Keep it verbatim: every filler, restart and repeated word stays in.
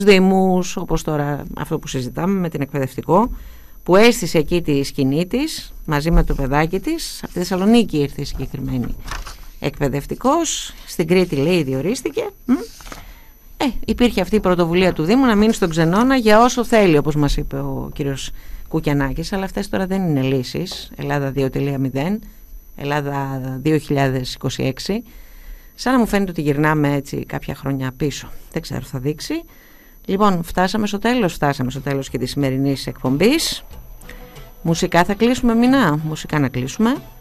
Δήμους, όπως τώρα αυτό που συζητάμε με την εκπαιδευτικό, που έστησε εκεί τη σκηνή της μαζί με το παιδάκι της. Από τη Θεσσαλονίκη ήρθε η συγκεκριμένη εκπαιδευτικός, στην Κρήτη λέει διορίστηκε. Ε, υπήρχε αυτή η πρωτοβουλία του Δήμου να μείνει στον Ξενώνα για όσο θέλει, όπως μας είπε ο κύριος Κουκιανάκης, αλλά αυτές τώρα δεν είναι λύσεις. Ελλάδα δύο κόμμα μηδέν, Ελλάδα δύο χιλιάδες είκοσι έξι, σαν να μου φαίνεται ότι γυρνάμε έτσι κάποια χρόνια πίσω. Δεν ξέρω, θα δείξει. Λοιπόν, φτάσαμε στο τέλος, φτάσαμε στο τέλος και της σημερινής εκπομπής. Μουσικά θα κλείσουμε, Μινά, μουσικά να κλείσουμε.